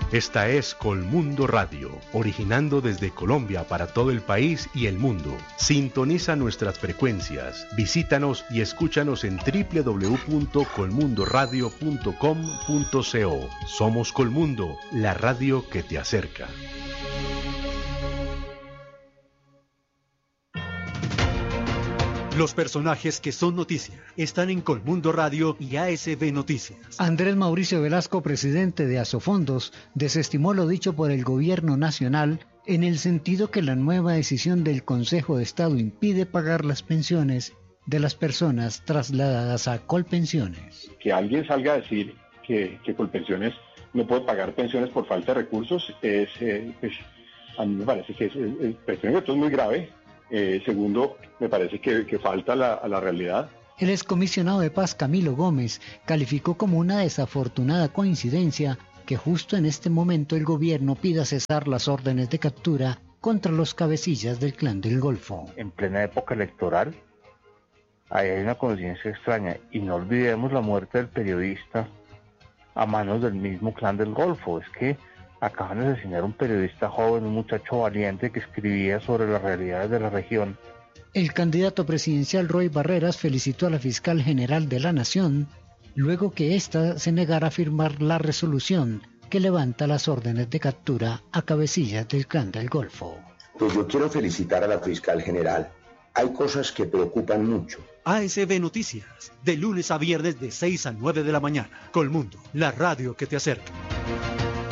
Esta es Colmundo Radio, originando desde Colombia para todo el país y el mundo. Sintoniza nuestras frecuencias, visítanos y escúchanos en www.colmundoradio.com.co. Somos Colmundo, la radio que te acerca. Los personajes que son noticia están en Colmundo Radio y ASB Noticias. Andrés Mauricio Velasco, presidente de Asofondos, desestimó lo dicho por el gobierno nacional en el sentido que la nueva decisión del Consejo de Estado impide pagar las pensiones de las personas trasladadas a Colpensiones. Que alguien salga a decir que Colpensiones no puede pagar pensiones por falta de recursos a mí me parece que esto es muy grave. Segundo, me parece que falta a la realidad. El excomisionado de Paz, Camilo Gómez, calificó como una desafortunada coincidencia que justo en este momento el gobierno pida cesar las órdenes de captura contra los cabecillas del Clan del Golfo. En plena época electoral, ahí hay una coincidencia extraña, y no olvidemos la muerte del periodista a manos del mismo Clan del Golfo. Es que acaban de asesinar a un periodista joven, un muchacho valiente que escribía sobre las realidades de la región. El candidato presidencial Roy Barreras felicitó a la fiscal general de la Nación luego que ésta se negara a firmar la resolución que levanta las órdenes de captura a cabecillas del Clan del Golfo. Pues yo quiero felicitar a la fiscal general. Hay cosas que preocupan mucho. ASB Noticias, de lunes a viernes de 6 a 9 de la mañana. Colmundo, la radio que te acerca.